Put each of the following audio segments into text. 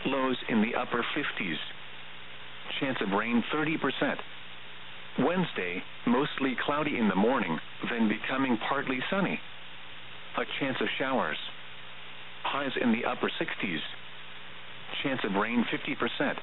lows in the upper 50s. Chance of rain 30%. Wednesday, mostly cloudy in the morning, then becoming partly sunny. A chance of showers. Highs in the upper 60s. Chance of rain 50%.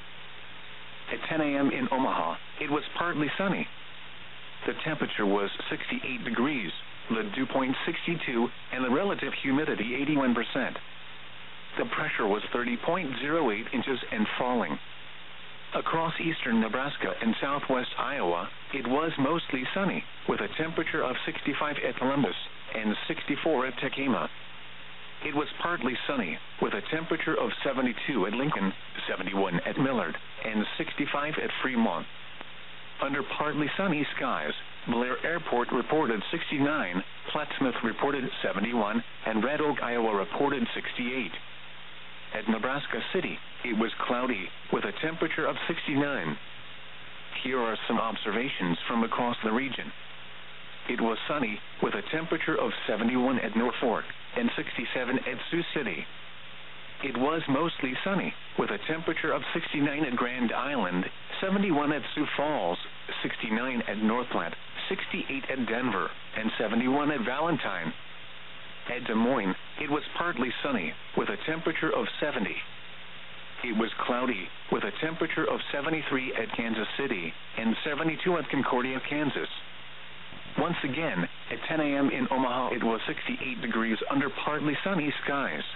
At 10 a.m. in Omaha, it was partly sunny. The temperature was 68 degrees, the dew point 62, and the relative humidity 81%. The pressure was 30.08 inches and falling. Across eastern Nebraska and southwest Iowa, it was mostly sunny, with a temperature of 65 at Columbus and 64 at Tekamah. It was partly sunny, with a temperature of 72 at Lincoln, 71 at Millard, and 65 at Fremont. Under partly sunny skies, Blair Airport reported 69, Plattsmouth reported 71, and Red Oak, Iowa reported 68. At Nebraska City, it was cloudy, with a temperature of 69. Here are some observations from across the region. It was sunny, with a temperature of 71 at Norfolk, and 67 at Sioux City. It was mostly sunny, with a temperature of 69 at Grand Island, 71 at Sioux Falls, 69 at North Platte, 68 at Denver, and 71 at Valentine. At Des Moines, it was partly sunny, with a temperature of 70. It was cloudy, with a temperature of 73 at Kansas City, and 72 at Concordia, Kansas. Once again, at 10 a.m. in Omaha, it was 68 degrees under partly sunny skies.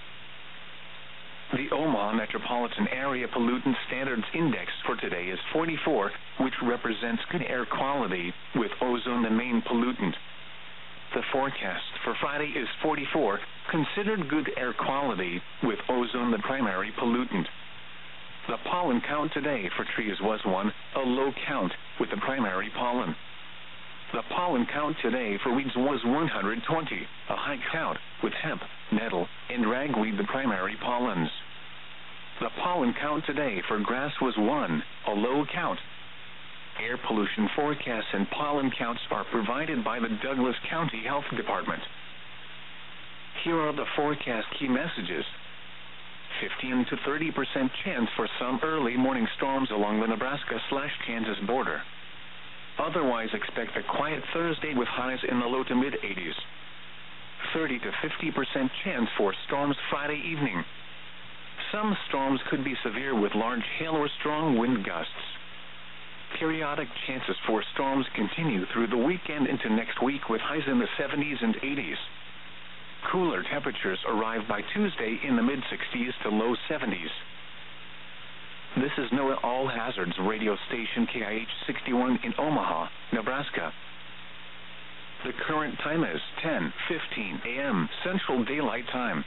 The Omaha Metropolitan Area Pollutant Standards Index for today is 44, which represents good air quality, with ozone the main pollutant. The forecast for Friday is 44, considered good air quality, with ozone the primary pollutant. The pollen count today for trees was 1, a low count, with the primary pollen. The pollen count today for weeds was 120, a high count, with hemp, nettle, and ragweed the primary pollens. The pollen count today for grass was 1, a low count. Air pollution forecasts and pollen counts are provided by the Douglas County Health Department. Here are the forecast key messages. 15 to 30% chance for some early morning storms along the Nebraska/Kansas border. Otherwise, expect a quiet Thursday with highs in the low to mid-80s. 30 to 50% chance for storms Friday evening. Some storms could be severe with large hail or strong wind gusts. Periodic chances for storms continue through the weekend into next week with highs in the 70s and 80s. Cooler temperatures arrive by Tuesday in the mid-60s to low 70s. This is NOAA All Hazards radio station KIH 61 in Omaha, Nebraska. The current time is 10:15 a.m. Central Daylight Time.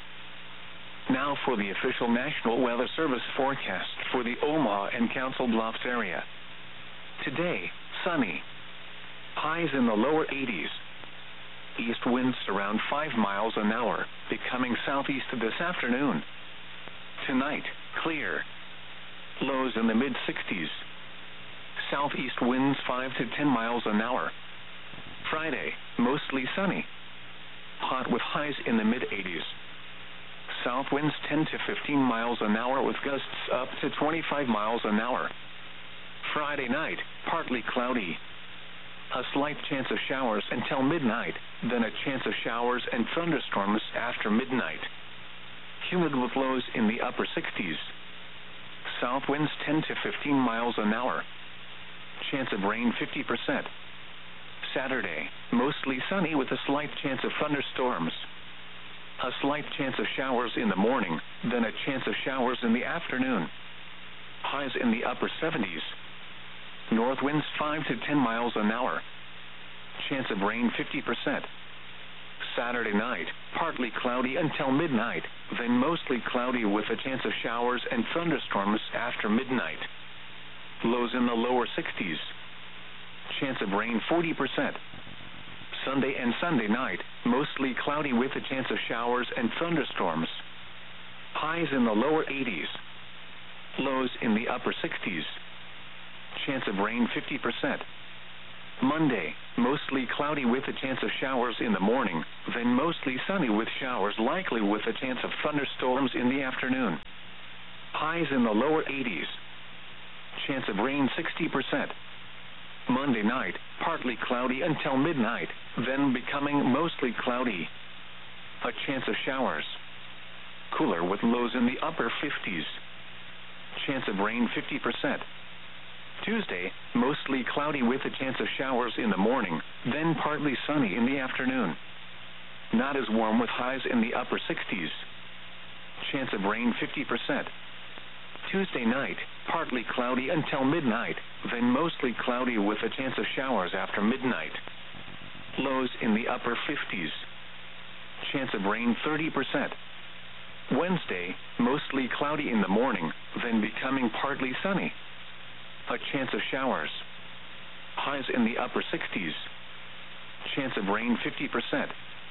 Now for the official National Weather Service forecast for the Omaha and Council Bluffs area. Today, sunny. Highs in the lower 80s. East winds around 5 miles an hour, becoming southeast this afternoon. Tonight, clear. Lows in the mid-60s. Southeast winds 5 to 10 miles an hour. Friday, mostly sunny. Hot with highs in the mid-80s. South winds 10 to 15 miles an hour with gusts up to 25 miles an hour. Friday night, partly cloudy. A slight chance of showers until midnight, then a chance of showers and thunderstorms after midnight. Humid with lows in the upper 60s. South winds 10 to 15 miles an hour. Chance of rain 50%. Saturday, mostly sunny with a slight chance of thunderstorms. A slight chance of showers in the morning, then a chance of showers in the afternoon. Highs in the upper 70s. North winds 5 to 10 miles an hour. Chance of rain 50%. Saturday night, partly cloudy until midnight, then mostly cloudy with a chance of showers and thunderstorms after midnight. Lows in the lower 60s. Chance of rain 40%. Sunday and Sunday night, mostly cloudy with a chance of showers and thunderstorms. Highs in the lower 80s. Lows in the upper 60s. Chance of rain 50%. Monday, mostly cloudy with a chance of showers in the morning, then mostly sunny with showers likely with a chance of thunderstorms in the afternoon. Highs in the lower 80s. Chance of rain 60%. Monday night, partly cloudy until midnight, then becoming mostly cloudy. A chance of showers. Cooler with lows in the upper 50s. Chance of rain 50%. Tuesday, mostly cloudy with a chance of showers in the morning, then partly sunny in the afternoon. Not as warm with highs in the upper 60s. Chance of rain 50%. Tuesday night, partly cloudy until midnight, then mostly cloudy with a chance of showers after midnight. Lows in the upper 50s. Chance of rain 30%. Wednesday, mostly cloudy in the morning, then becoming partly sunny. A chance of showers. Highs in the upper 60s. Chance of rain 50%.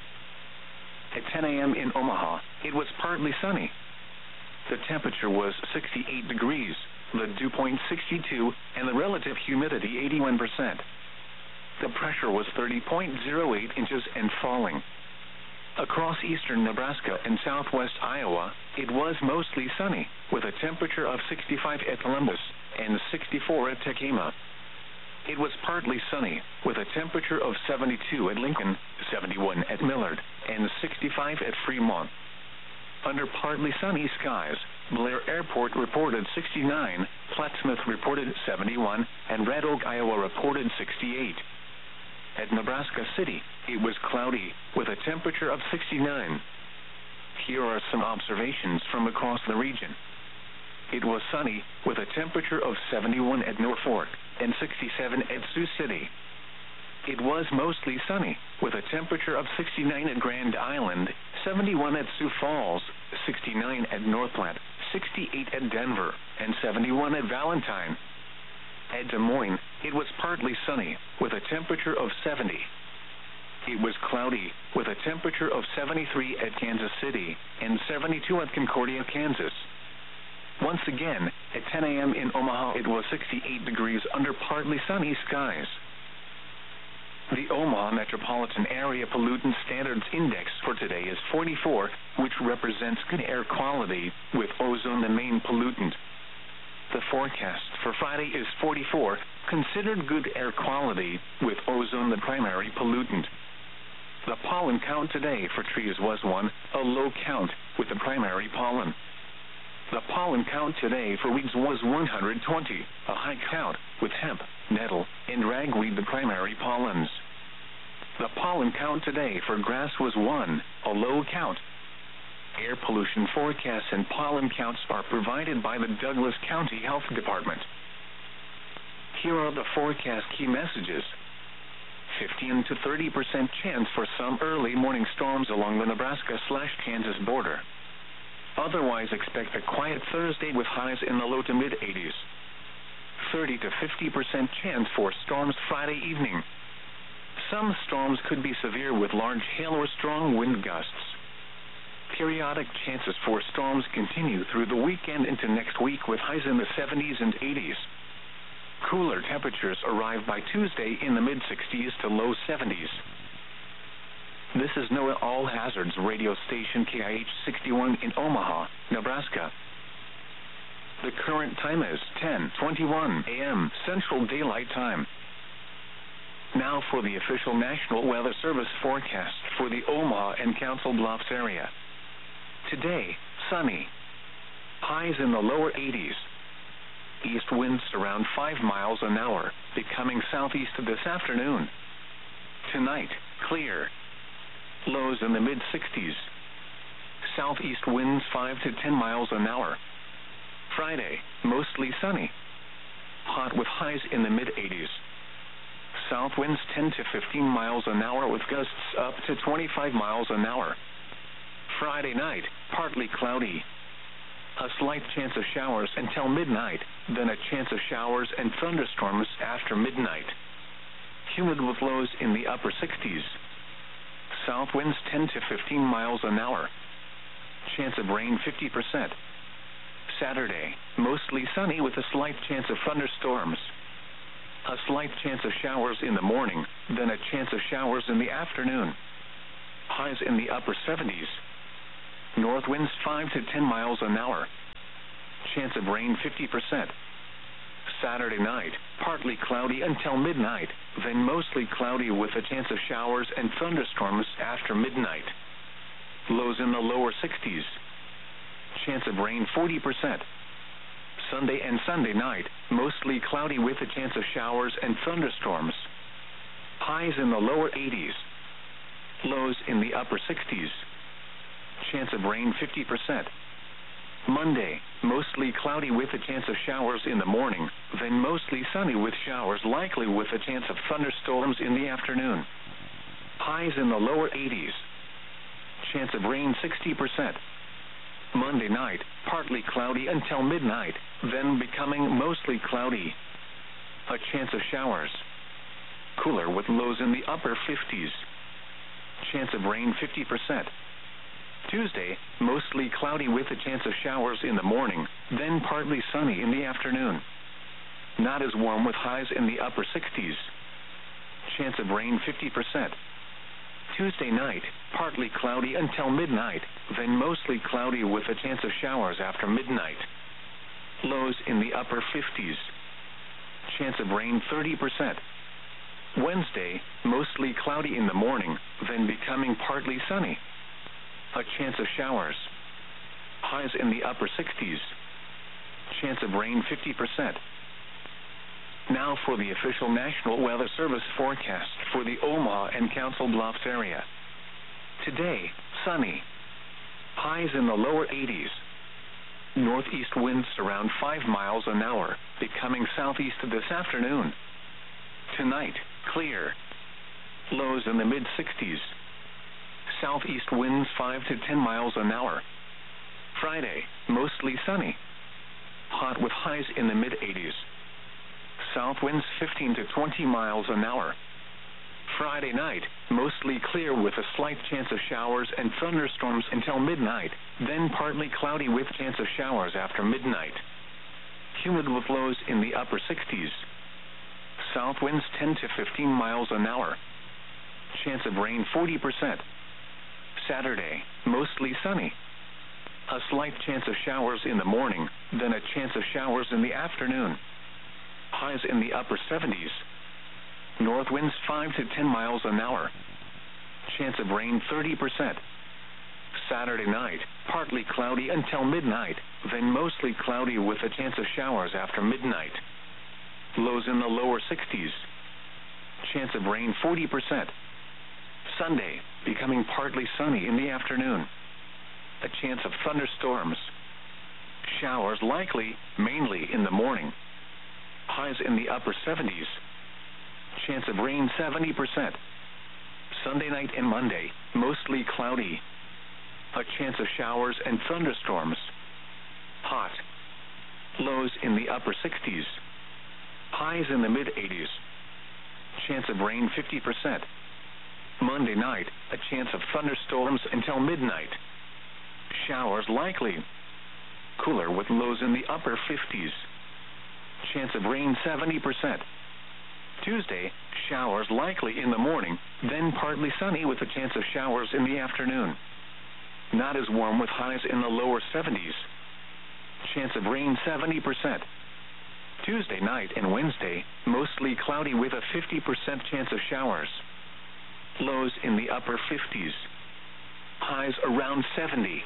At 10 a.m. in Omaha, it was partly sunny. The temperature was 68 degrees, the dew point 62, and the relative humidity 81%. The pressure was 30.08 inches and falling. Across eastern Nebraska and southwest Iowa, it was mostly sunny, with a temperature of 65 at Columbus and 64 at Tekamah. It was partly sunny, with a temperature of 72 at Lincoln, 71 at Millard, and 65 at Fremont. Under partly sunny skies, Blair Airport reported 69, Plattsmouth reported 71, and Red Oak, Iowa reported 68. At Nebraska City, it was cloudy, with a temperature of 69. Here are some observations from across the region. It was sunny, with a temperature of 71 at Norfolk and 67 at Sioux City. It was mostly sunny, with a temperature of 69 at Grand Island, 71 at Sioux Falls, 69 at North Platte, 68 at Denver, and 71 at Valentine. At Des Moines, it was partly sunny, with a temperature of 70. It was cloudy, with a temperature of 73 at Kansas City and 72 at Concordia, Kansas. Once again, at 10 a.m. in Omaha, it was 68 degrees under partly sunny skies. The Omaha Metropolitan Area Pollutant Standards Index for today is 44, which represents good air quality, with ozone the main pollutant. The forecast for Friday is 44, considered good air quality, with ozone the primary pollutant. The pollen count today for trees was 1, a low count, with the primary pollen. The pollen count today for weeds was 120, a high count, with hemp, nettle, and ragweed the primary pollens. The pollen count today for grass was 1, a low count. Air pollution forecasts and pollen counts are provided by the Douglas County Health Department. Here are the forecast key messages. 15 to 30% chance for some early morning storms along the Nebraska/Kansas border. Otherwise, expect a quiet Thursday with highs in the low to mid-80s. 30 to 50% chance for storms Friday evening. Some storms could be severe with large hail or strong wind gusts. Periodic chances for storms continue through the weekend into next week with highs in the 70s and 80s. Cooler temperatures arrive by Tuesday in the mid-60s to low 70s. This is NOAA All Hazards radio station KIH 61 in Omaha, Nebraska. The current time is 10:21 a.m. Central Daylight Time. Now for the official National Weather Service forecast for the Omaha and Council Bluffs area. Today, sunny. Highs in the lower 80s. East winds around 5 miles an hour, becoming southeast this afternoon. Tonight, clear. Lows in the mid-60s. Southeast winds 5 to 10 miles an hour. Friday, mostly sunny. Hot with highs in the mid-80s. South winds 10 to 15 miles an hour with gusts up to 25 miles an hour. Friday night, partly cloudy. A slight chance of showers until midnight, then a chance of showers and thunderstorms after midnight. Humid with lows in the upper 60s. South winds 10 to 15 miles an hour. Chance of rain 50%. Saturday, mostly sunny with a slight chance of thunderstorms. A slight chance of showers in the morning, then a chance of showers in the afternoon. Highs in the upper 70s. North winds 5 to 10 miles an hour. chance of rain 50%. Saturday night, partly cloudy until midnight, then mostly cloudy with a chance of showers and thunderstorms after midnight. Lows in the lower 60s. Chance of rain 40%. Sunday and Sunday night, mostly cloudy with a chance of showers and thunderstorms. Highs in the lower 80s. Lows in the upper 60s. Chance of rain 50%. Monday, mostly cloudy with a chance of showers in the morning, then mostly sunny with showers likely with a chance of thunderstorms in the afternoon. Highs in the lower 80s. Chance of rain 60%. Monday night, partly cloudy until midnight, then becoming mostly cloudy. A chance of showers. Cooler with lows in the upper 50s. Chance of rain 50%. Tuesday, mostly cloudy with a chance of showers in the morning, then partly sunny in the afternoon. Not as warm with highs in the upper 60s. Chance of rain 50%. Tuesday night, partly cloudy until midnight, then mostly cloudy with a chance of showers after midnight. Lows in the upper 50s. Chance of rain 30%. Wednesday, mostly cloudy in the morning, then becoming partly sunny. A chance of showers. Highs in the upper 60s. Chance of rain 50%. Now for the official National Weather Service forecast for the Omaha and Council Bluffs area. Today, sunny. Highs in the lower 80s. Northeast winds around 5 miles an hour, becoming southeast this afternoon. Tonight, clear. Lows in the mid-60s. Southeast winds 5 to 10 miles an hour. Friday, mostly sunny. Hot with highs in the mid-80s. South winds 15 to 20 miles an hour. Friday night, mostly clear with a slight chance of showers and thunderstorms until midnight, then partly cloudy with chance of showers after midnight. Humid with lows in the upper 60s. South winds 10 to 15 miles an hour. Chance of rain 40%. Saturday, mostly sunny. A slight chance of showers in the morning, then a chance of showers in the afternoon. Highs in the upper 70s. North winds 5 to 10 miles an hour. Chance of rain 30%. Saturday night, partly cloudy until midnight, then mostly cloudy with a chance of showers after midnight. Lows in the lower 60s. Chance of rain 40%. Sunday, becoming partly sunny in the afternoon. A chance of thunderstorms. Showers likely, mainly in the morning. Highs in the upper 70s. Chance of rain 70%. Sunday night and Monday, mostly cloudy. A chance of showers and thunderstorms. Hot. Lows in the upper 60s. Highs in the mid-80s. Chance of rain 50%. Monday night, a chance of thunderstorms until midnight. Showers likely. Cooler with lows in the upper 50s. Chance of rain 70%. Tuesday, showers likely in the morning, then partly sunny with a chance of showers in the afternoon. Not as warm with highs in the lower 70s. Chance of rain 70%. Tuesday night and Wednesday, mostly cloudy with a 50% chance of showers. Lows in the upper 50s. Highs around 70.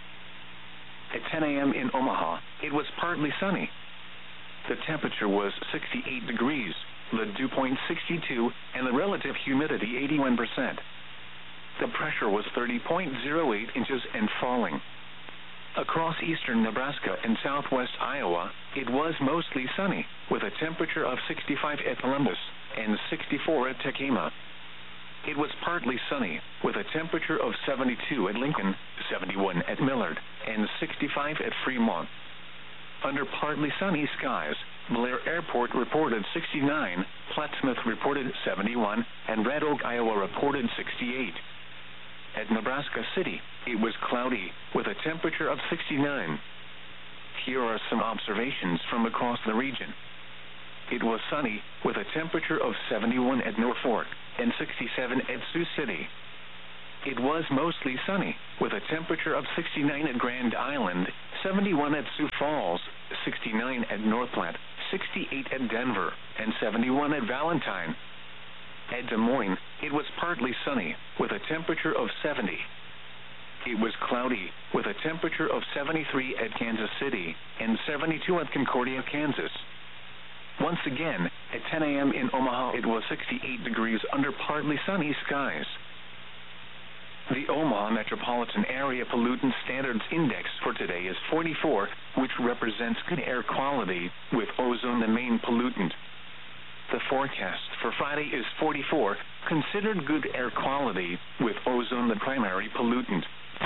At 10 a.m. in Omaha, it was partly sunny. The temperature was 68 degrees, the dew point 62, and the relative humidity 81%. The pressure was 30.08 inches and falling. Across eastern Nebraska and southwest Iowa, it was mostly sunny, with a temperature of 65 at Columbus and 64 at Tekamah. It was partly sunny, with a temperature of 72 at Lincoln, 71 at Millard, and 65 at Fremont. Under partly sunny skies, Blair Airport reported 69, Plattsmouth reported 71, and Red Oak, Iowa reported 68. At Nebraska City, it was cloudy, with a temperature of 69. Here are some observations from across the region. It was sunny, with a temperature of 71 at Norfolk and 67 at Sioux City. it was mostly sunny, with a temperature of 69 at Grand Island, 71 at Sioux Falls, 69 at Northplant, 68 at Denver, and 71 at Valentine. At Des Moines, it was partly sunny, with a temperature of 70. It was cloudy, with a temperature of 73 at Kansas City, and 72 at Concordia, Kansas. Once again, at 10 a.m. in Omaha, it was 68 degrees under partly sunny skies. The Omaha Metropolitan Area Pollutant Standards Index for today is 44, which represents good air quality, with ozone the main pollutant. The forecast for Friday is 44, considered good air quality, with ozone the primary pollutant.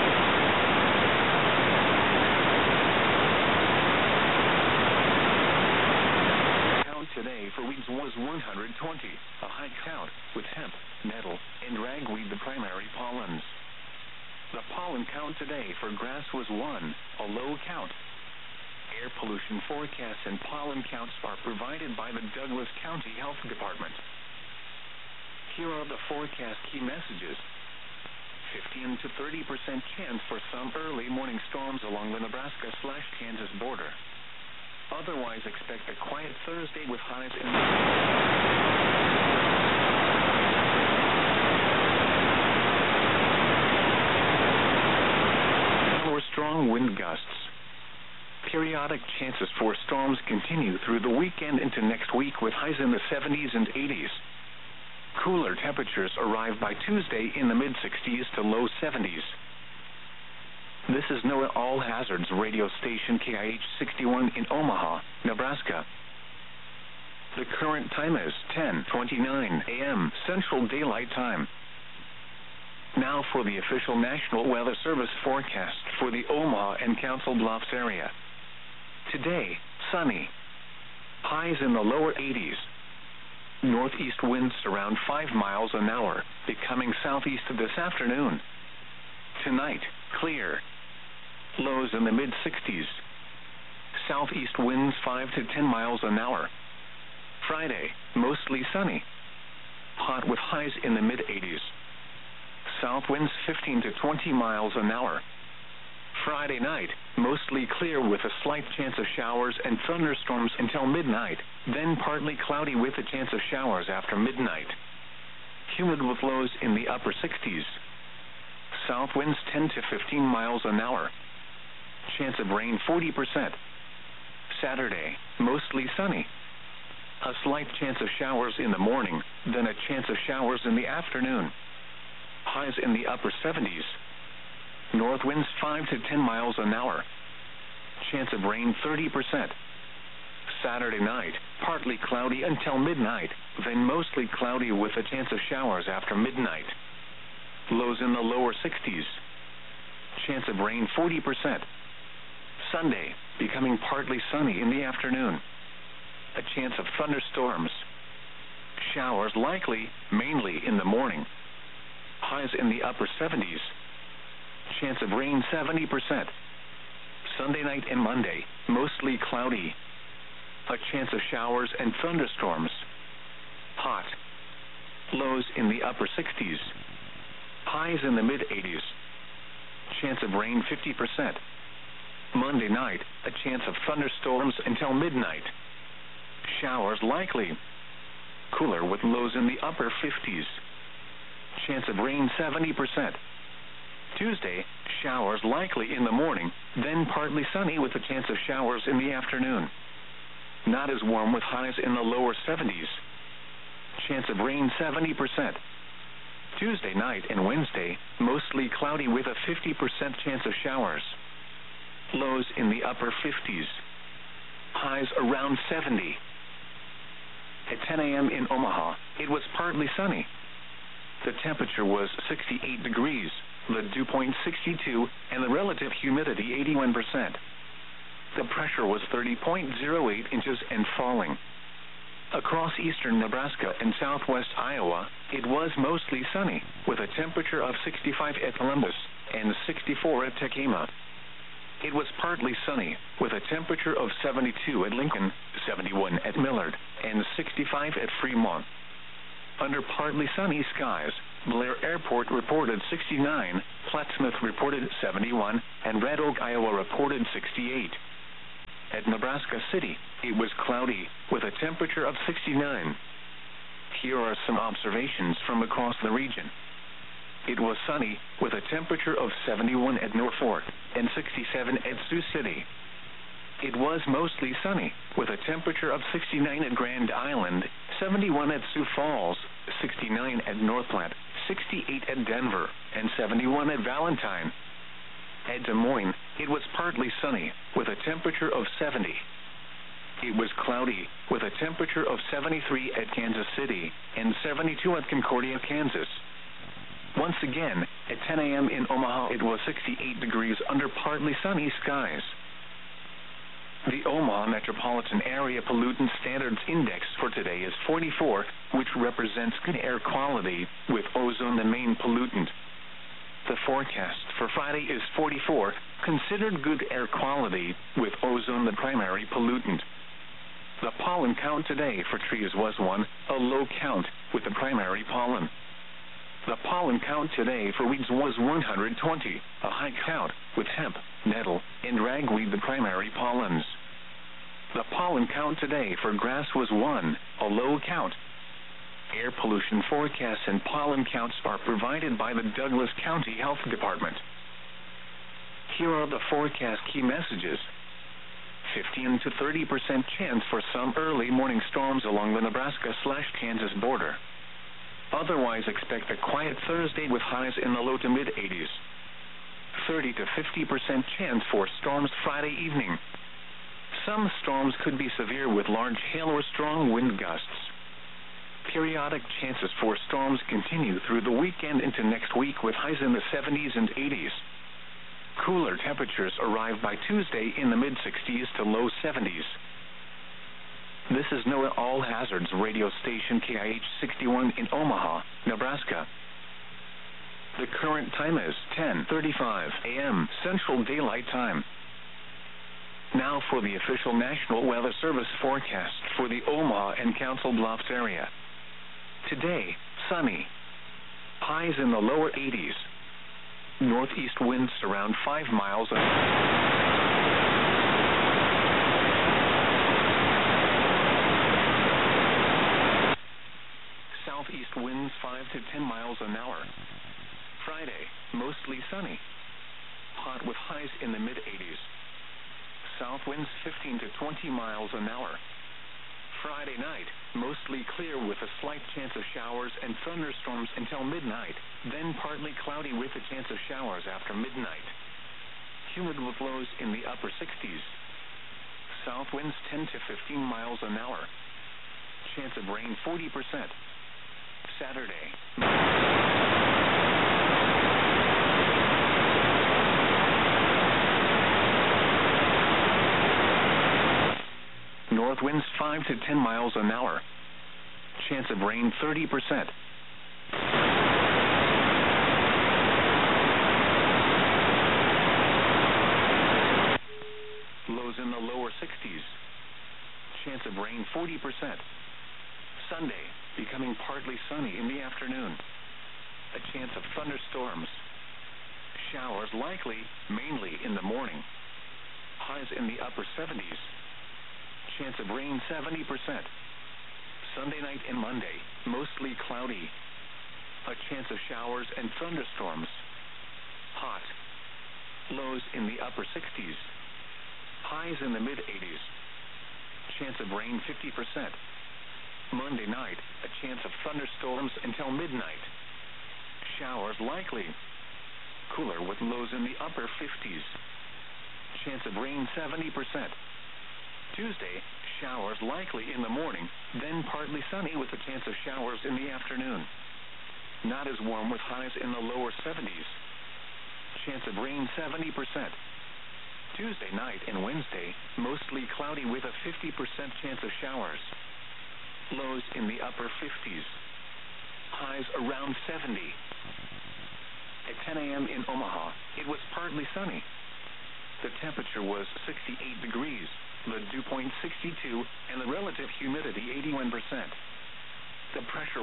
Count today for weeds was 120, a high count, with hemp, nettle, and ragweed the primary pollens. The pollen count today for grass was 1, a low count. Air pollution forecasts and pollen counts are provided by the Douglas County Health Department. Here are the forecast key messages. 15 to 30% chance for some early morning storms along the Nebraska/Kansas border. Otherwise, expect a quiet Thursday with highs in or strong wind gusts. Periodic chances for storms continue through the weekend into next week with highs in the 70s and 80s. Cooler temperatures arrive by Tuesday in the mid-60s to low 70s. This is NOAA All Hazards radio station KIH 61 in Omaha, Nebraska. The current time is 10:29 a.m. Central Daylight Time. Now for the official National Weather Service forecast for the Omaha and Council Bluffs area. Today, sunny. Highs in the lower 80s. Northeast winds around 5 miles an hour, becoming southeast this afternoon. Tonight, clear. Lows in the mid-60s. Southeast winds 5 to 10 miles an hour. Friday, mostly sunny. Hot with highs in the mid-80s. South winds 15 to 20 miles an hour. Friday night, mostly clear with a slight chance of showers and thunderstorms until midnight, then partly cloudy with a chance of showers after midnight. Humid with lows in the upper 60s. South winds 10 to 15 miles an hour. Chance of rain 40%. Saturday, mostly sunny. A slight chance of showers in the morning, then a chance of showers in the afternoon. Highs in the upper 70s. North winds 5 to 10 miles an hour. Chance of rain 30%. Saturday night, partly cloudy until midnight, then mostly cloudy with a chance of showers after midnight. Lows in the lower 60s. Chance of rain 40%. Sunday, becoming partly sunny in the afternoon. A chance of thunderstorms. Showers likely, mainly in the morning. Highs in the upper 70s. Chance of rain 70%. Sunday night and Monday, mostly cloudy. A chance of showers and thunderstorms. Hot. Lows in the upper 60s. Highs in the mid-80s. Chance of rain 50%. Monday night, a chance of thunderstorms until midnight. Showers likely. Cooler with lows in the upper 50s. Chance of rain 70%. Tuesday, showers likely in the morning, then partly sunny with a chance of showers in the afternoon. Not as warm with highs in the lower 70s. Chance of rain 70%. Tuesday night and Wednesday, mostly cloudy with a 50% chance of showers. Lows in the upper 50s. Highs around 70. At 10 a.m. in Omaha, it was partly sunny. The temperature was 68 degrees. The dew point 62, and the relative humidity 81%. The pressure was 30.08 inches and falling. Across eastern Nebraska and southwest Iowa, it was mostly sunny, with a temperature of 65 at Columbus and 64 at Tekema. It was partly sunny, with a temperature of 72 at Lincoln, 71 at Millard, and 65 at Fremont. Under partly sunny skies, Blair Airport reported 69, Plattsmouth reported 71, and Red Oak, Iowa reported 68. At Nebraska City, it was cloudy, with a temperature of 69. Here are some observations from across the region. It was sunny, with a temperature of 71 at Norfolk, and 67 at Sioux City. It was mostly sunny, with a temperature of 69 at Grand Island, 71 at Sioux Falls, 69 at North Platte, 68 at Denver, and 71 at Valentine. At Des Moines, it was partly sunny, with a temperature of 70. It was cloudy, with a temperature of 73 at Kansas City, and 72 at Concordia, Kansas. Once again, at 10 a.m. in Omaha, it was 68 degrees under partly sunny skies. The Omaha Metropolitan Area Pollutant Standards Index for today is 44, which represents good air quality, with ozone the main pollutant. The forecast for Friday is 44, considered good air quality, with ozone the primary pollutant. The pollen count today for trees was 1, a low count, with the primary pollen. The pollen count today for weeds was 120, a high count, with hemp, nettle, and ragweed the primary pollens. The pollen count today for grass was 1, a low count. Air pollution forecasts and pollen counts are provided by the Douglas County Health Department. Here are the forecast key messages. 15 to 30% chance for some early morning storms along the Nebraska/Kansas border. Otherwise, expect a quiet Thursday with highs in the low to mid-80s. 30 to 50% chance for storms Friday evening. Some storms could be severe with large hail or strong wind gusts. Periodic chances for storms continue through the weekend into next week with highs in the 70s and 80s. Cooler temperatures arrive by Tuesday in the mid-60s to low 70s. This is NOAA All Hazards radio station KIH 61 in Omaha, Nebraska. The current time is 10:35 a.m. Central Daylight Time. Now for the official National Weather Service forecast for the Omaha and Council Bluffs area. Today, sunny. Highs in the lower 80s. Northeast winds around 5 miles an hour. Southeast winds 5 to 10 miles an hour. Friday, mostly sunny. Hot with highs in the mid-80s. South winds 15 to 20 miles an hour. Friday night, mostly clear with a slight chance of showers and thunderstorms until midnight, then partly cloudy with a chance of showers after midnight. Humid with lows in the upper 60s. South winds 10 to 15 miles an hour. Chance of rain 40%. Saturday. North winds 5 to 10 miles an hour. Chance of rain 30%. Lows in the lower 60s. Chance of rain 40%. Sunday, becoming partly sunny in the afternoon. A chance of thunderstorms. Showers likely, mainly in the morning. Highs in the upper 70s. Chance of rain 70%. Sunday night and Monday, mostly cloudy. A chance of showers and thunderstorms. Hot. Lows in the upper 60s. Highs in the mid-80s. Chance of rain 50%. Monday night, a chance of thunderstorms until midnight. Showers likely. Cooler with lows in the upper 50s. Chance of rain 70%. Tuesday, showers likely in the morning, then partly sunny with a chance of showers in the afternoon. Not as warm with highs in the lower 70s. Chance of rain 70%. Tuesday night and Wednesday, mostly cloudy with a 50% chance of showers. Lows in the upper 50s. Highs around 70. At 10 a.m. in Omaha, it was partly sunny. The temperature was 68 degrees. The dew point 62, and the relative humidity 81%. The pressure was 30.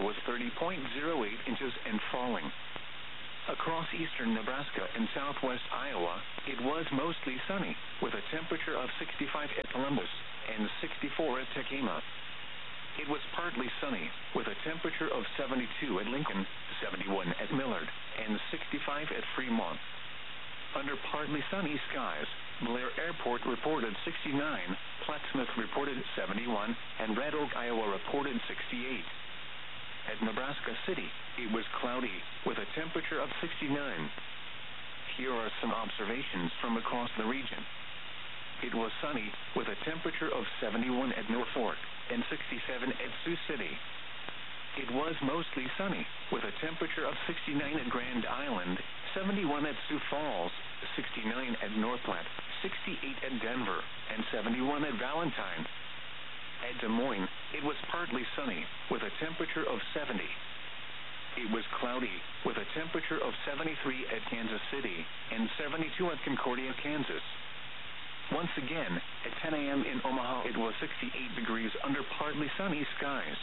30.08 inches and falling. Across eastern Nebraska and southwest Iowa, it was mostly sunny, with a temperature of 65 at Columbus and 64 at Tekema. It was partly sunny, with a temperature of 72 at Lincoln, 71 at Millard, and 65 at Fremont. Under partly sunny skies, Blair Airport reported 69, Plattsmouth reported 71, and Red Oak, Iowa reported 68. At Nebraska City, it was cloudy, with a temperature of 69. Here are some observations from across the region. It was sunny, with a temperature of 71 at Norfolk and 67 at Sioux City. It was mostly sunny, with a temperature of 69 at Grand Island, 71 at Sioux Falls, 69 at North Platte, 68 at Denver, and 71 at Valentine. At Des Moines, it was partly sunny, with a temperature of 70. It was cloudy, with a temperature of 73 at Kansas City and 72 at Concordia, Kansas. Once again, at 10 a.m. in Omaha, it was 68 degrees under partly sunny skies.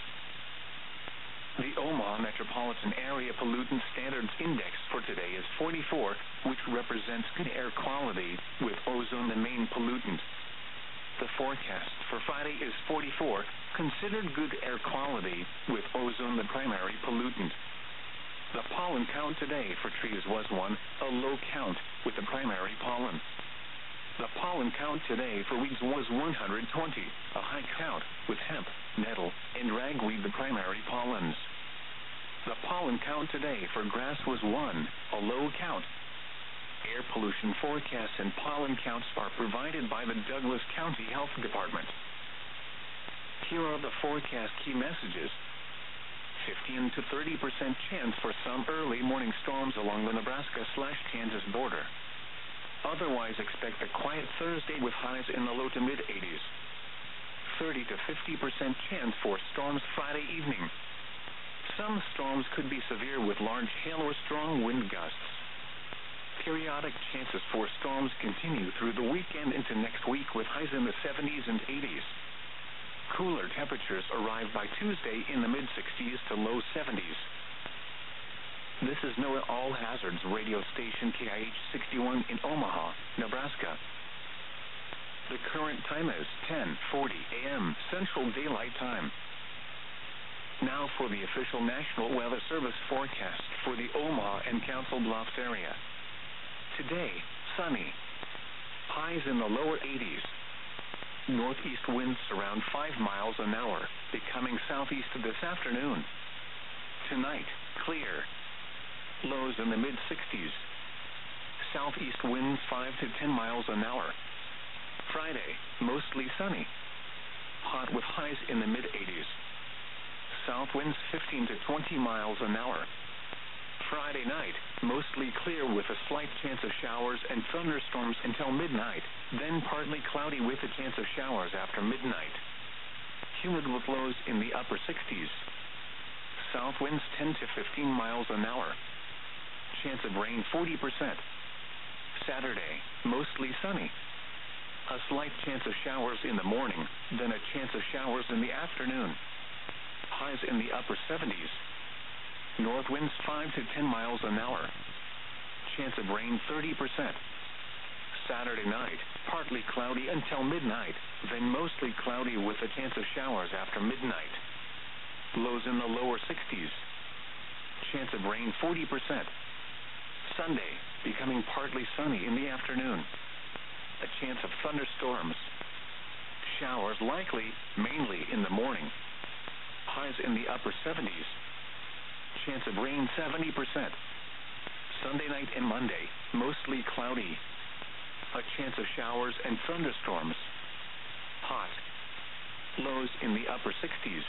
The Omaha Metropolitan Area Pollutant Standards Index for today is 44, which represents good air quality, with ozone the main pollutant. The forecast for Friday is 44, considered good air quality, with ozone the primary pollutant. The pollen count today for trees was 1, a low count, with the primary pollen. The pollen count today for weeds was 120, a high count, with hemp, nettle, and ragweed the primary pollens. The pollen count today for grass was 1, a low count. Air pollution forecasts and pollen counts are provided by the Douglas County Health Department. Here are the forecast key messages. 15 to 30% chance for some early morning storms along the Nebraska/Kansas border. Otherwise, expect a quiet Thursday with highs in the low to mid-80s. 30 to 50% chance for storms Friday evening. Some storms could be severe with large hail or strong wind gusts. Periodic chances for storms continue through the weekend into next week with highs in the 70s and 80s. Cooler temperatures arrive by Tuesday in the mid-60s to low 70s. This is NOAA All Hazards radio station KIH 61 in Omaha, Nebraska. The current time is 10:40 a.m. Central Daylight Time. Now for the official National Weather Service forecast for the Omaha and Council Bluffs area. Today, sunny. Highs in the lower 80s. Northeast winds around 5 miles an hour, becoming southeast this afternoon. Tonight, clear. Lows in the mid-60s. Southeast winds 5 to 10 miles an hour. Friday, mostly sunny. Hot with highs in the mid-80s. South winds 15 to 20 miles an hour. Friday night, mostly clear with a slight chance of showers and thunderstorms until midnight, then partly cloudy with a chance of showers after midnight. Humid with lows in the upper 60s. South winds 10 to 15 miles an hour. Chance of rain 40%. Saturday, mostly sunny. A slight chance of showers in the morning, then a chance of showers in the afternoon. Highs in the upper 70s. North winds 5 to 10 miles an hour. Chance of rain 30%. Saturday night, partly cloudy until midnight, then mostly cloudy with a chance of showers after midnight. Lows in the lower 60s. Chance of rain 40%. Sunday, becoming partly sunny in the afternoon. A chance of thunderstorms. Showers likely, mainly in the morning. Highs in the upper 70s. Chance of rain 70%. Sunday night and Monday, mostly cloudy. A chance of showers and thunderstorms. Hot. Lows in the upper 60s.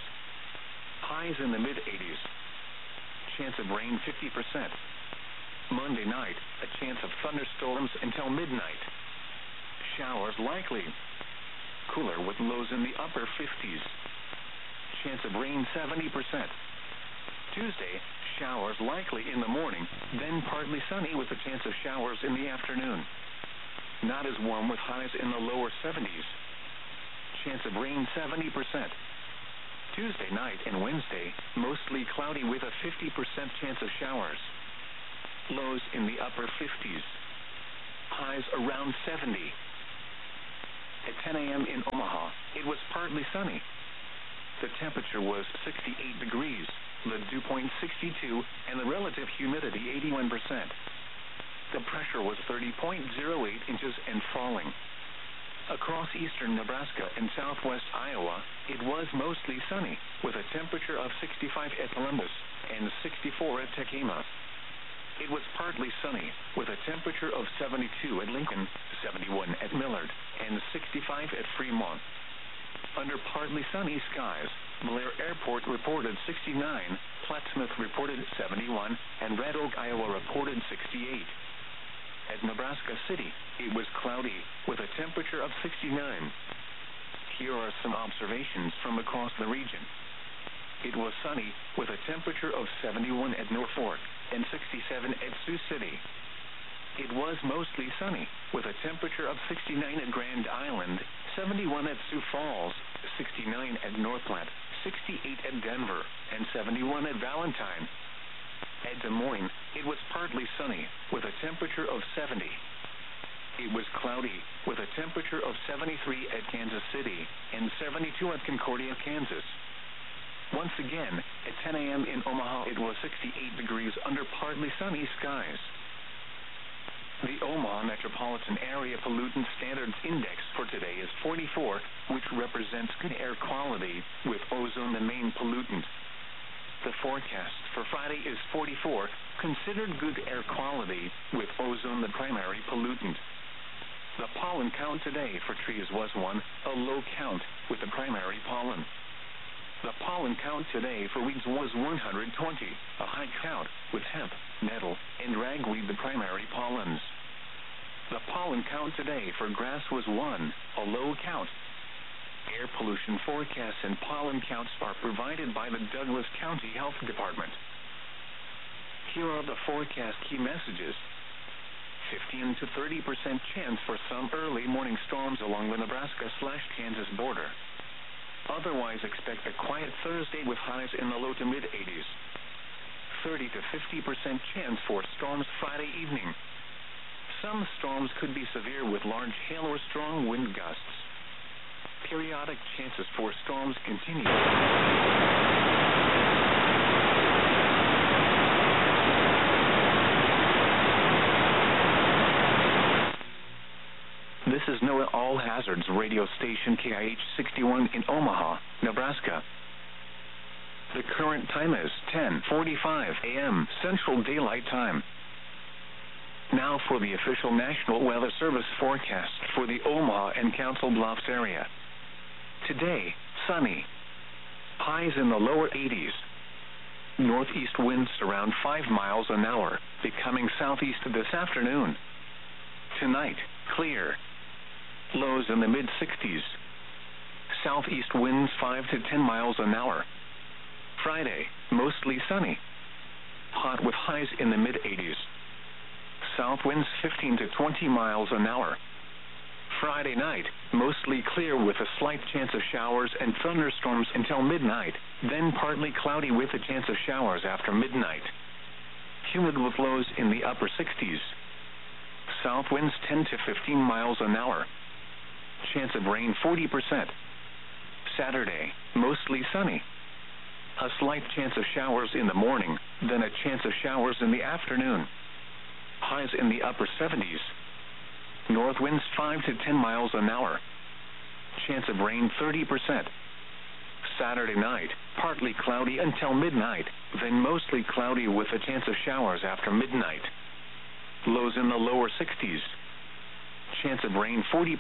Highs in the mid-80s. Chance of rain 50%. Monday night, a chance of thunderstorms until midnight. Showers likely. Cooler with lows in the upper 50s. Chance of rain 70%. Tuesday, showers likely in the morning, then partly sunny with a chance of showers in the afternoon. Not as warm with highs in the lower 70s. Chance of rain 70%. Tuesday night and Wednesday, mostly cloudy with a 50% chance of showers. Lows in the upper 50s. Highs around 70. At 10 a.m. in Omaha, it was partly sunny. The temperature was 68 degrees, the dew point 62, and the relative humidity 81%. The pressure was 30.08 inches and falling. Across eastern Nebraska and southwest Iowa, it was mostly sunny, with a temperature of 65 at Columbus and 64 at Tekamah. It was partly sunny, with a temperature of 72 at Lincoln, 71 at Millard, and 65 at Fremont. Under partly sunny skies, Blair Airport reported 69, Plattsmouth reported 71, and Red Oak, Iowa reported 68. At Nebraska City, it was cloudy, with a temperature of 69. Here are some observations from across the region. It was sunny, with a temperature of 71 at Norfolk and 67 at Sioux City. It was mostly sunny, with a temperature of 69 at Grand Island, 71 at Sioux Falls, 69 at North Platte, 68 at Denver, and 71 at Valentine. At Des Moines, it was partly sunny, with a temperature of 70. It was cloudy, with a temperature of 73 at Kansas City and 72 at Concordia, Kansas. Once again, at 10 a.m. in Omaha, it was 68 degrees under partly sunny skies. The Omaha Metropolitan Area Pollutant Standards Index for today is 44, which represents good air quality, with ozone the main pollutant. The forecast for Friday is 44, considered good air quality, with ozone the primary pollutant. The pollen count today for trees was 1, a low count, with the primary pollen. The pollen count today for weeds was 120, a high count, with hemp, nettle, and ragweed the primary pollens. The pollen count today for grass was 1, a low count. Air pollution forecasts and pollen counts are provided by the Douglas County Health Department. Here are the forecast key messages. 15 to 30% chance for some early morning storms along the Nebraska/Kansas border. Otherwise, expect a quiet Thursday with highs in the low to mid-80s. 30 to 50% chance for storms Friday evening. Some storms could be severe with large hail or strong wind gusts. Periodic chances for storms continue. This is NOAA All Hazards radio station KIH 61 in Omaha, Nebraska. The current time is 10:45 a.m. Central Daylight Time. Now for the official National Weather Service forecast for the Omaha and Council Bluffs area. Today, sunny. Highs in the lower 80s. Northeast winds around 5 miles an hour, becoming southeast this afternoon. Tonight, clear. Lows in the mid-60s. Southeast winds 5 to 10 miles an hour. Friday, mostly sunny. Hot with highs in the mid-80s. South winds 15 to 20 miles an hour. Friday night, mostly clear with a slight chance of showers and thunderstorms until midnight, then partly cloudy with a chance of showers after midnight. Humid with lows in the upper 60s. South winds 10 to 15 miles an hour. Chance of rain 40%. Saturday, mostly sunny. A slight chance of showers in the morning, then a chance of showers in the afternoon. Highs in the upper 70s. North winds 5 to 10 miles an hour. Chance of rain 30%. Saturday night, partly cloudy until midnight, then mostly cloudy with a chance of showers after midnight. Lows in the lower 60s. Chance of rain 40%.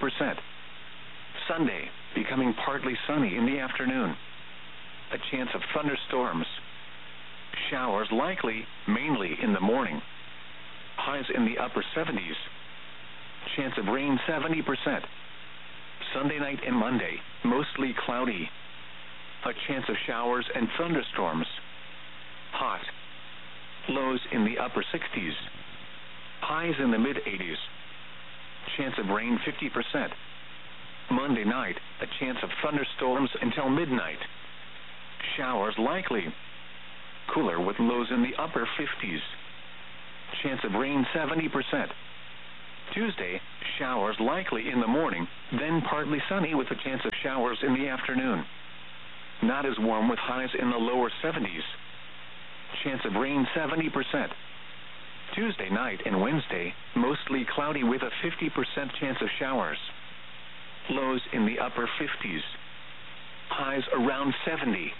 Sunday, becoming partly sunny in the afternoon. A chance of thunderstorms. Showers likely, mainly in the morning. Highs in the upper 70s. Chance of rain 70%. Sunday night and Monday, mostly cloudy. A chance of showers and thunderstorms. Hot. Lows in the upper 60s. Highs in the mid-80s. Chance of rain 50%. Monday night, a chance of thunderstorms until midnight. showers likely. Cooler with lows in the upper 50s. Chance of rain 70%. Tuesday, showers likely in the morning, then partly sunny with a chance of showers in the afternoon. Not as warm with highs in the lower 70s. Chance of rain 70%. Tuesday night and Wednesday, mostly cloudy with a 50% chance of showers. Lows in the upper 50s. Highs around 70.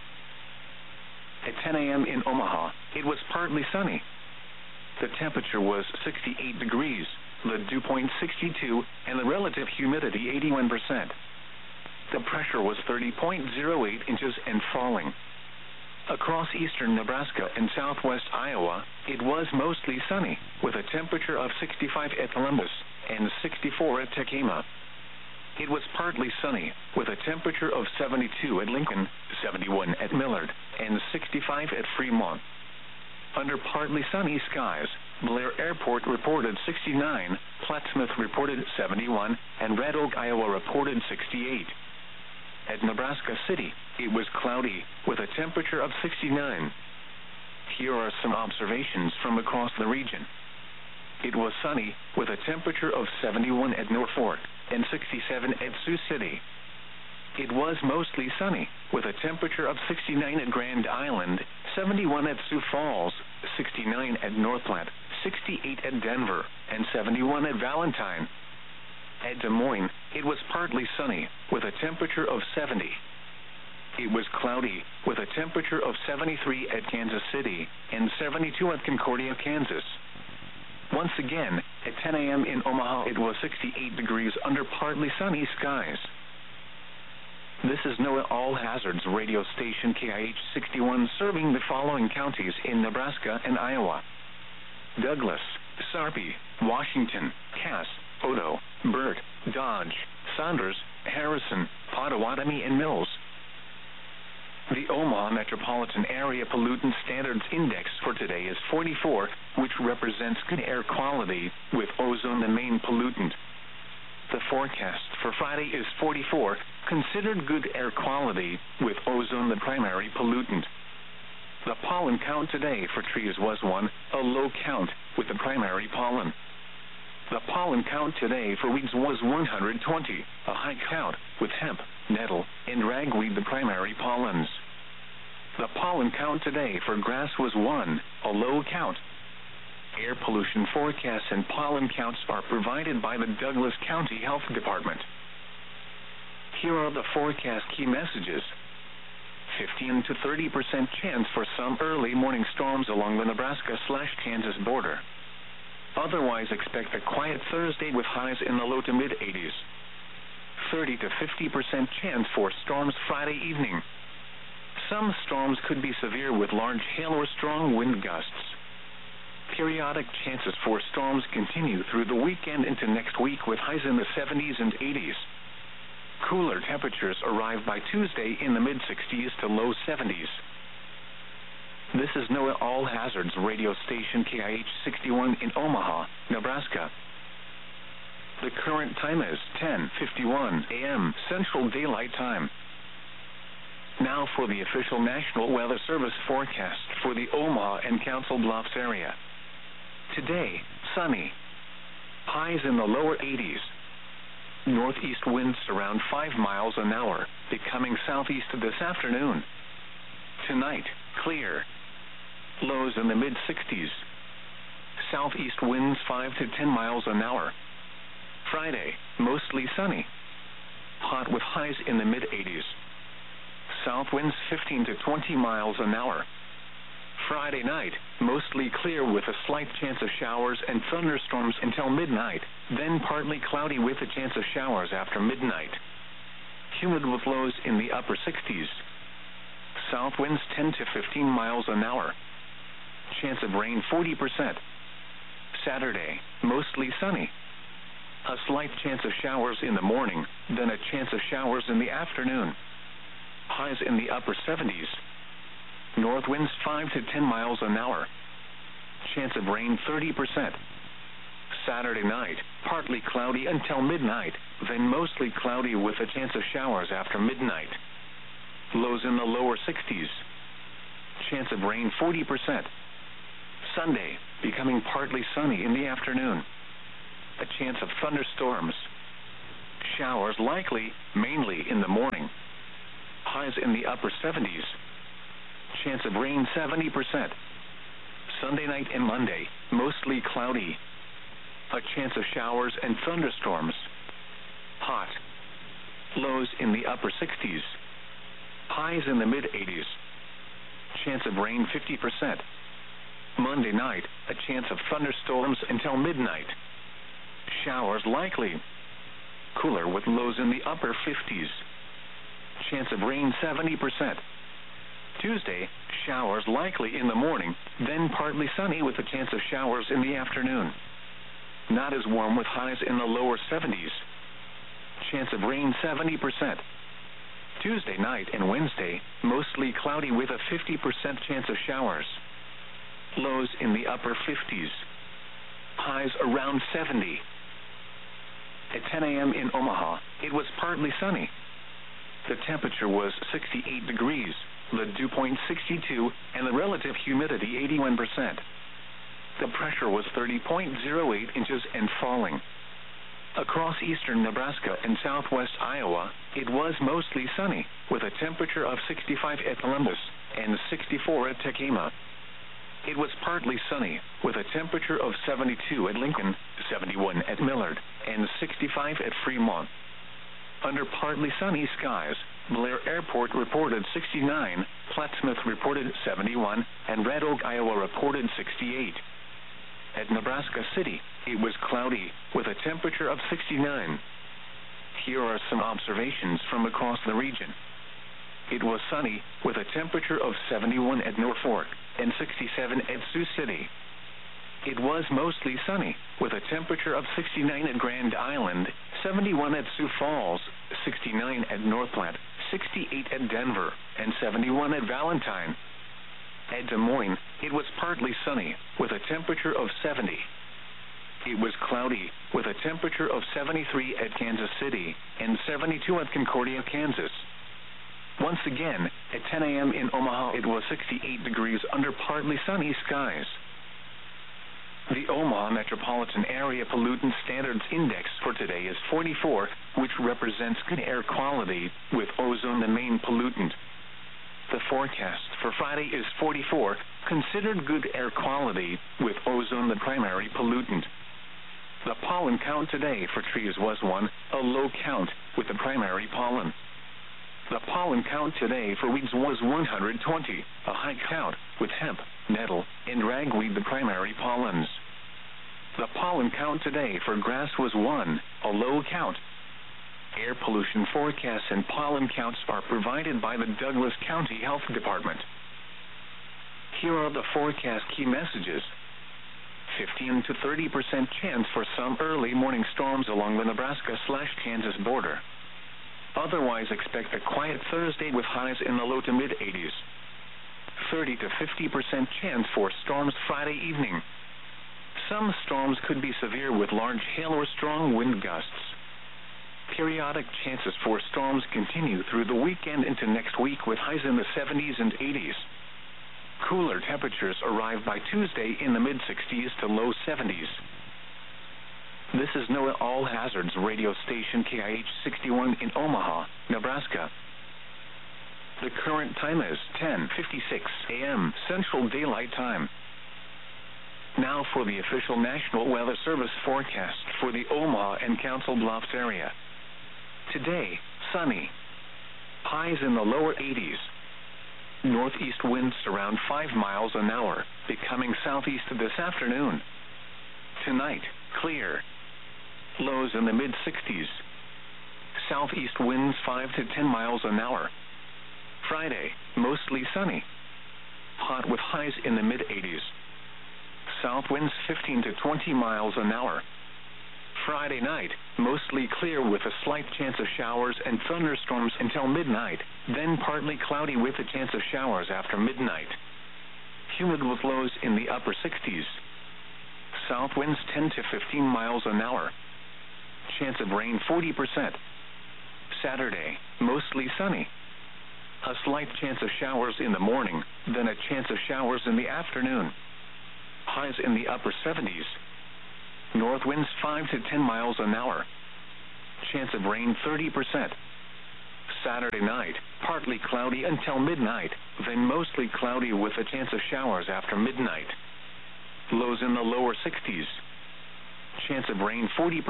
At 10 a.m. in Omaha, it was partly sunny. The temperature was 68 degrees, the dew point 62, and the relative humidity 81%. The pressure was 30.08 inches and falling. Across eastern Nebraska and southwest Iowa, it was mostly sunny, with a temperature of 65 at Columbus and 64 at Tekamah. It was partly sunny, with a temperature of 72 at Lincoln, 71 at Millard, and 65 at Fremont. Under partly sunny skies, Blair Airport reported 69, Plattsmouth reported 71, and Red Oak, Iowa reported 68. At Nebraska City, it was cloudy, with a temperature of 69. Here are some observations from across the region. It was sunny, with a temperature of 71 at Norfolk and 67 at Sioux City. It was mostly sunny, with a temperature of 69 at Grand Island, 71 at Sioux Falls, 69 at North Platte, 68 at Denver, and 71 at Valentine. At Des Moines, it was partly sunny, with a temperature of 70. It was cloudy, with a temperature of 73 at Kansas City and 72 at Concordia, Kansas. Once again, at 10 a.m. in Omaha, it was 68 degrees under partly sunny skies. This is NOAA All Hazards radio station KIH 61 serving the following counties in Nebraska and Iowa: Douglas, Sarpy, Washington, Cass, Odo, Burt, Dodge, Saunders, Harrison, Pottawatomie, and Mills. The Omaha Metropolitan Area Pollutant Standards Index for today is 44, which represents good air quality, with ozone the main pollutant. The forecast for Friday is 44, considered good air quality, with ozone the primary pollutant. The pollen count today for trees was 1, a low count, with the primary pollen. The pollen count today for weeds was 120, a high count, with hemp, nettle, and ragweed the primary pollens. The pollen count today for grass was 1, a low count. Air pollution forecasts and pollen counts are provided by the Douglas County Health Department. Here are the forecast key messages. 15 to 30% chance for some early morning storms along the Nebraska/Kansas border. Otherwise, expect a quiet Thursday with highs in the low to mid-80s. 30 to 50% chance for storms Friday evening. Some storms could be severe with large hail or strong wind gusts. Periodic chances for storms continue through the weekend into next week with highs in the 70s and 80s. Cooler temperatures arrive by Tuesday in the mid-60s to low 70s. This is NOAA All Hazards radio station KIH 61 in Omaha, Nebraska. The current time is 10:51 a.m. Central Daylight Time. Now for the official National Weather Service forecast for the Omaha and Council Bluffs area. Today, sunny. Highs in the lower 80s. Northeast winds around 5 miles an hour, becoming southeast this afternoon. Tonight, clear. Lows in the mid-60s. Southeast winds 5 to 10 miles an hour. Friday, mostly sunny. Hot with highs in the mid-80s. South winds 15 to 20 miles an hour. Friday night, mostly clear with a slight chance of showers and thunderstorms until midnight, then partly cloudy with a chance of showers after midnight. Humid with lows in the upper 60s. South winds 10 to 15 miles an hour. Chance of rain 40%. Saturday, mostly sunny. A slight chance of showers in the morning, then a chance of showers in the afternoon. Highs in the upper 70s. North winds 5 to 10 miles an hour. Chance of rain 30%. Saturday night, partly cloudy until midnight, then mostly cloudy with a chance of showers after midnight. lows in the lower 60s. Chance of rain 40%. Sunday, becoming partly sunny in the afternoon. A chance of thunderstorms. Showers likely, mainly in the morning. Highs in the upper 70s. Chance of rain 70%. Sunday night and Monday, mostly cloudy. A chance of showers and thunderstorms. Hot. Lows in the upper 60s. Highs in the mid-80s. Chance of rain 50%. Monday night, a chance of thunderstorms until midnight. Showers likely. Cooler with lows in the upper 50s. Chance of rain 70%. Tuesday, showers likely in the morning, then partly sunny with a chance of showers in the afternoon. Not as warm with highs in the lower 70s. Chance of rain 70%. Tuesday night and Wednesday, mostly cloudy with a 50% chance of showers. Lows in the upper 50s. Highs around 70. At 10 a.m. in Omaha, it was partly sunny. The temperature was 68 degrees, the dew point 62, and the relative humidity 81%. The pressure was 30.08 inches and falling. Across eastern Nebraska and southwest Iowa, it was mostly sunny, with a temperature of 65 at Columbus and 64 at Tekamah. It was partly sunny, with a temperature of 72 at Lincoln, 71 at Millard, and 65 at Fremont. Under partly sunny skies, Blair Airport reported 69, Plattsmouth reported 71, and Red Oak, Iowa reported 68. At Nebraska City, it was cloudy, with a temperature of 69. Here are some observations from across the region. It was sunny, with a temperature of 71 at Norfolk and 67 at Sioux City. It was mostly sunny, with a temperature of 69 at Grand Island, 71 at Sioux Falls, 69 at North Platte, 68 at Denver, and 71 at Valentine. At Des Moines, it was partly sunny, with a temperature of 70. It was cloudy, with a temperature of 73 at Kansas City and 72 at Concordia, Kansas. Once again, at 10 a.m. in Omaha, it was 68 degrees under partly sunny skies. The Omaha Metropolitan Area Pollutant Standards Index for today is 44, which represents good air quality, with ozone the main pollutant. The forecast for Friday is 44, considered good air quality, with ozone the primary pollutant. The pollen count today for trees was 1, a low count, with the primary pollen. The pollen count today for weeds was 120, a high count, with hemp, nettle, and ragweed the primary pollens. The pollen count today for grass was 1, a low count. Air pollution forecasts and pollen counts are provided by the Douglas County Health Department. Here are the forecast key messages. 15 to 30% chance for some early morning storms along the Nebraska/Kansas border. Otherwise, expect a quiet Thursday with highs in the low to mid-80s. 30 to 50% chance for storms Friday evening. Some storms could be severe with large hail or strong wind gusts. Periodic chances for storms continue through the weekend into next week with highs in the 70s and 80s. Cooler temperatures arrive by Tuesday in the mid-60s to low 70s. This is NOAA All Hazards radio station KIH 61 in Omaha, Nebraska. The current time is 10:56 a.m. Central Daylight Time. Now for the official National Weather Service forecast for the Omaha and Council Bluffs area. Today, sunny. Highs in the lower 80s. Northeast winds around 5 miles an hour, becoming southeast this afternoon. Tonight, clear. Lows in the mid-60s. Southeast winds 5 to 10 miles an hour. Friday, mostly sunny. Hot with highs in the mid-80s. South winds 15 to 20 miles an hour. Friday night, mostly clear with a slight chance of showers and thunderstorms until midnight, then partly cloudy with a chance of showers after midnight. Humid with lows in the upper 60s. South winds 10 to 15 miles an hour. Chance of rain 40%. Saturday, mostly sunny. A A slight chance of showers in the morning, then a chance of showers in the afternoon. Highs in the upper 70s. North winds 5 to 10 miles an hour. Chance of rain 30%. Saturday night, partly cloudy until midnight, then mostly cloudy with a chance of showers after midnight. Lows in the lower 60s. Chance of rain 40%.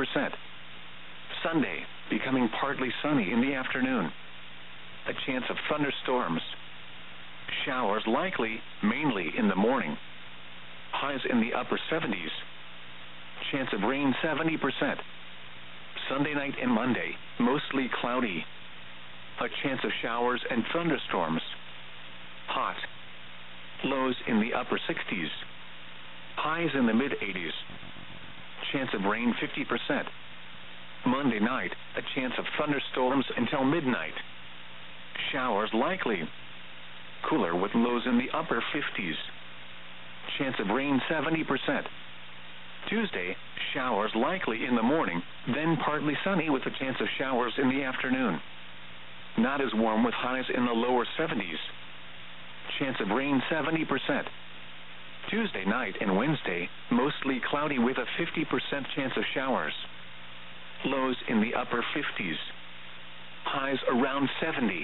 Sunday, becoming partly sunny in the afternoon. A chance of thunderstorms. Showers likely, mainly in the morning. Highs in the upper 70s. Chance of rain 70%. Sunday night and Monday, mostly cloudy. A chance of showers and thunderstorms. Hot. Lows in the upper 60s. Highs in the mid-80s. Chance of rain 50%. Monday night, a chance of thunderstorms until midnight. Showers likely. Cooler with lows in the upper 50s. Chance of rain 70%. Tuesday, showers likely in the morning, then partly sunny with a chance of showers in the afternoon. Not as warm with highs in the lower 70s. Chance of rain 70%. Tuesday night and Wednesday, mostly cloudy with a 50% chance of showers. Lows in the upper 50s. Highs around 70.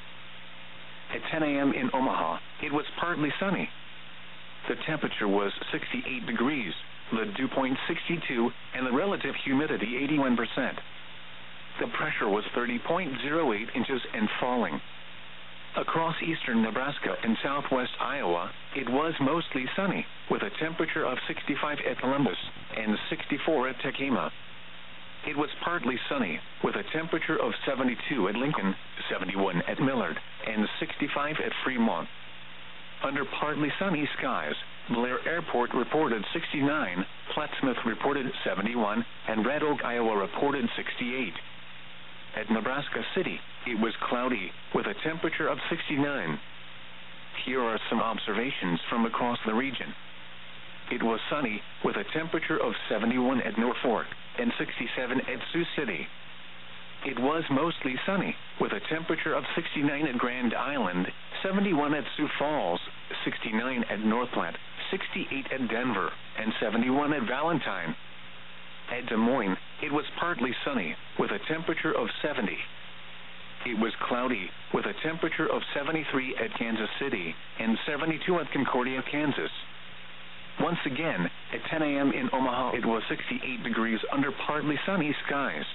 At 10 a.m. in Omaha, it was partly sunny. The temperature was 68 degrees, the dew point 62, and the relative humidity 81%. The pressure was 30.08 inches and falling. Across eastern Nebraska and southwest Iowa, it was mostly sunny, with a temperature of 65 at Columbus and 64 at Tekema. It was partly sunny, with a temperature of 72 at Lincoln, 71 at Millard, and 65 at Fremont. Under partly sunny skies, Blair Airport reported 69, Plattsmouth reported 71, and Red Oak, Iowa reported 68. At Nebraska City, it was cloudy, with a temperature of 69. Here are some observations from across the region. It was sunny, with a temperature of 71 at Norfolk and 67 at Sioux City. It was mostly sunny, with a temperature of 69 at Grand Island, 71 at Sioux Falls, 69 at North Platte, 68 at Denver, and 71 at Valentine. At Des Moines, it was partly sunny, with a temperature of 70. It was cloudy, with a temperature of 73 at Kansas City and 72 at Concordia, Kansas. Once again, at 10 a.m. in Omaha, it was 68 degrees under partly sunny skies.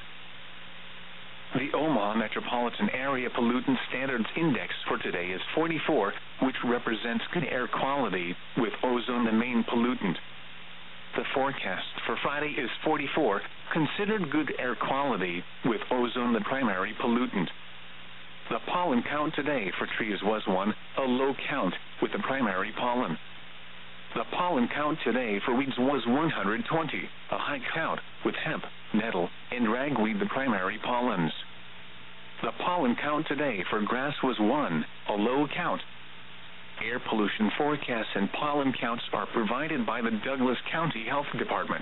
The Omaha Metropolitan Area Pollutant Standards Index for today is 44, which represents good air quality, with ozone the main pollutant. The forecast for Friday is 44, considered good air quality, with ozone the primary pollutant. The pollen count today for trees was 1, a low count, with the primary pollen. The pollen count today for weeds was 120, a high count, with hemp, nettle, and ragweed the primary pollens. The pollen count today for grass was 1, a low count. Air pollution forecasts and pollen counts are provided by the Douglas County Health Department.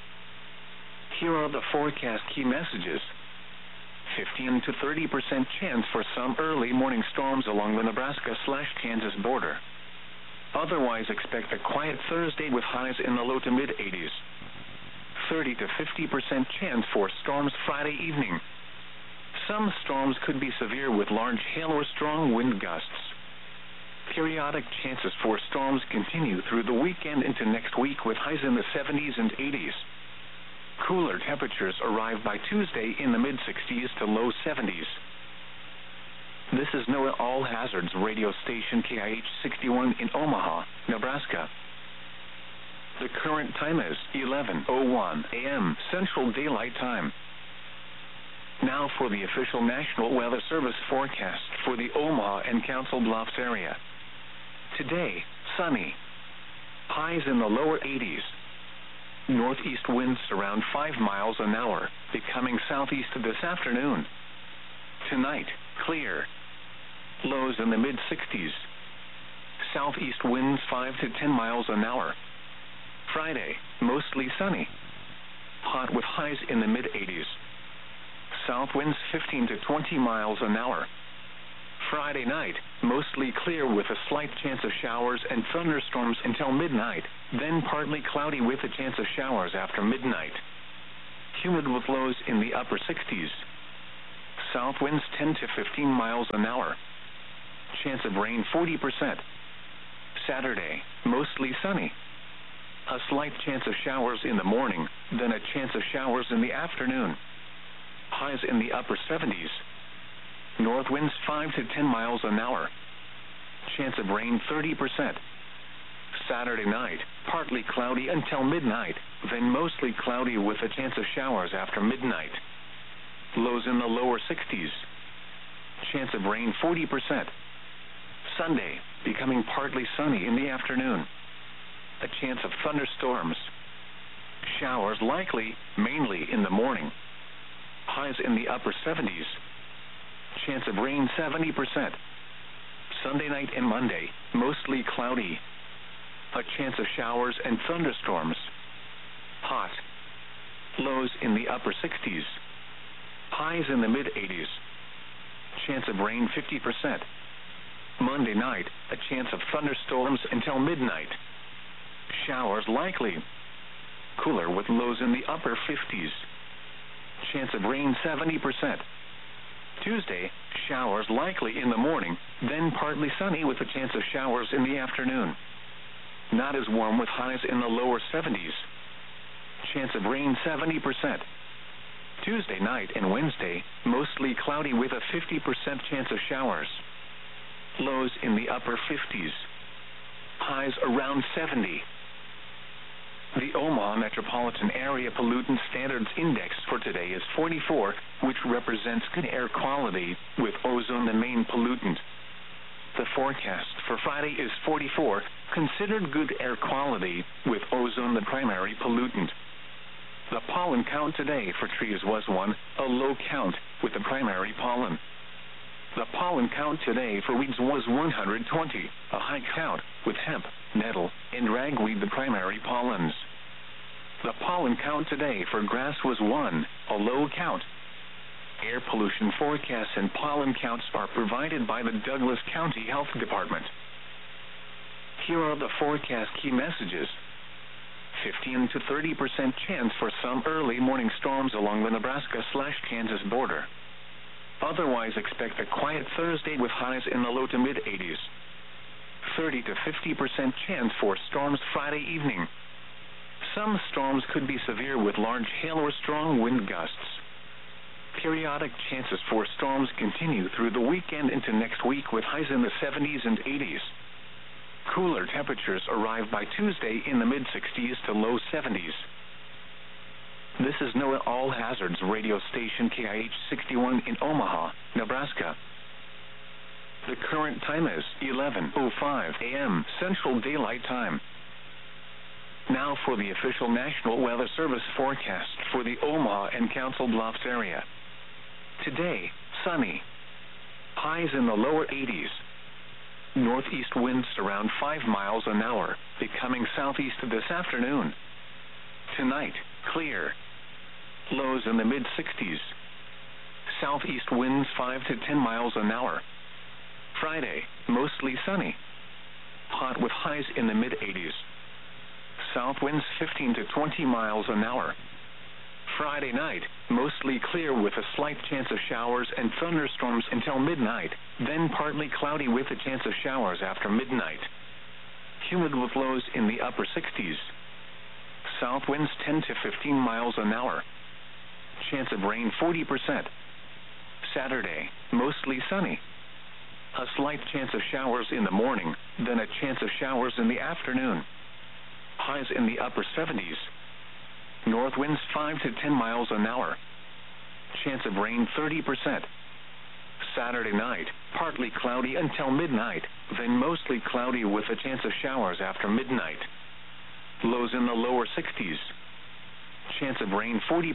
Here are the forecast key messages. 15 to 30% chance for some early morning storms along the Nebraska/Kansas border. Otherwise, expect a quiet Thursday with highs in the low to mid-80s. 30 to 50% chance for storms Friday evening. Some storms could be severe with large hail or strong wind gusts. Periodic chances for storms continue through the weekend into next week with highs in the 70s and 80s. Cooler temperatures arrive by Tuesday in the mid-60s to low 70s. This is NOAA All Hazards radio station KIH 61 in Omaha, Nebraska. The current time is 11:01 a.m. Central Daylight Time. Now for the official National Weather Service forecast for the Omaha and Council Bluffs area. Today, sunny. Highs in the lower 80s. Northeast winds around 5 miles an hour, becoming southeast this afternoon. Tonight, clear. Lows in the mid-60s. Southeast winds 5 to 10 miles an hour. Friday, mostly sunny. Hot with highs in the mid-80s. South winds 15 to 20 miles an hour. Friday night, mostly clear with a slight chance of showers and thunderstorms until midnight, then partly cloudy with a chance of showers after midnight. Humid with lows in the upper 60s. South winds 10 to 15 miles an hour. Chance of rain 40%. Saturday, mostly sunny. A slight chance of showers in the morning, then a chance of showers in the afternoon. Highs in the upper 70s. North winds 5 to 10 miles an hour. Chance of rain 30%. Saturday night, partly cloudy until midnight, then mostly cloudy with a chance of showers after midnight. Lows in the lower 60s. Chance of rain 40%. Sunday, becoming partly sunny in the afternoon. A chance of thunderstorms. Showers likely, mainly in the morning. Highs in the upper 70s. Chance of rain 70%. Sunday night and Monday, mostly cloudy. A chance of showers and thunderstorms. Hot. Lows in the upper 60s. Highs in the mid-80s. Chance of rain 50%. Monday night, a chance of thunderstorms until midnight. Showers likely. Cooler with lows in the upper 50s. Chance of rain 70%. Tuesday, showers likely in the morning, then partly sunny with a chance of showers in the afternoon. Not as warm with highs in the lower 70s. Chance of rain 70%. Tuesday night and Wednesday, mostly cloudy with a 50% chance of showers. Lows in the upper 50s. Highs around 70. The Omaha Metropolitan Area Pollutant Standards Index for today is 44, which represents good air quality, with ozone the main pollutant. The forecast for Friday is 44, considered good air quality, with ozone the primary pollutant. The pollen count today for trees was 1, a low count, with the primary pollen. The pollen count today for weeds was 120, a high count, with hemp, nettle, and ragweed the primary pollens. The pollen count today for grass was 1, a low count. Air pollution forecasts and pollen counts are provided by the Douglas County Health Department. Here are the forecast key messages. 15 to 30% chance for some early morning storms along the Nebraska/Kansas border. Otherwise, expect a quiet Thursday with highs in the low to mid-80s. 30 to 50% chance for storms Friday evening. Some storms could be severe with large hail or strong wind gusts. Periodic chances for storms continue through the weekend into next week with highs in the 70s and 80s. Cooler temperatures arrive by Tuesday in the mid-60s to low 70s. This is NOAA All Hazards radio station KIH 61 in Omaha, Nebraska. The current time is 11:05 a.m. Central Daylight Time. Now for the official National Weather Service forecast for the Omaha and Council Bluffs area. Today, sunny. Highs in the lower 80s. Northeast winds around 5 miles an hour, becoming southeast this afternoon. Tonight, clear. Lows in the mid-60s. Southeast winds 5 to 10 miles an hour. Friday, mostly sunny. Hot with highs in the mid-80s. South winds 15 to 20 miles an hour. Friday night, mostly clear with a slight chance of showers and thunderstorms until midnight, then partly cloudy with a chance of showers after midnight. Humid with lows in the upper 60s. South winds 10 to 15 miles an hour. Chance of rain 40%. Saturday, mostly sunny. A slight chance of showers in the morning, then a chance of showers in the afternoon. Highs in the upper 70s. North winds 5 to 10 miles an hour. Chance of rain 30%. Saturday night, partly cloudy until midnight, then mostly cloudy with a chance of showers after midnight. Lows in the lower 60s. Chance of rain 40%.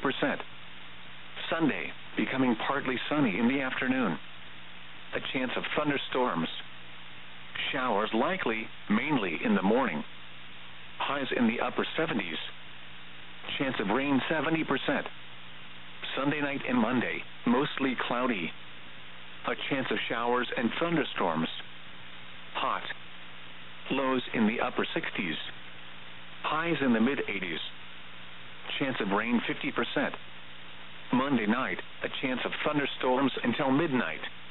Sunday, becoming partly sunny in the afternoon. A chance of thunderstorms. Showers likely, mainly in the morning. Highs in the upper 70s. Chance of rain 70%. Sunday night and Monday, mostly cloudy. A chance of showers and thunderstorms. Hot. Lows in the upper 60s. Highs in the mid-80s. Chance of rain 50%. Monday night, a chance of thunderstorms until midnight.